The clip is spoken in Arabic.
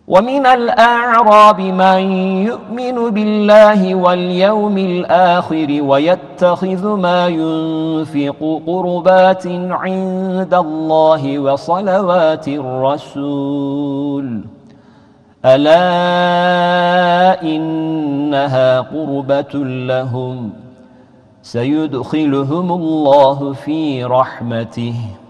ومن الأعراب من يؤمن بالله واليوم الآخر ويتخذ ما ينفق قربات عند الله وصلوات الرسول ألا إنها قربة لهم سيدخلهم الله في رحمته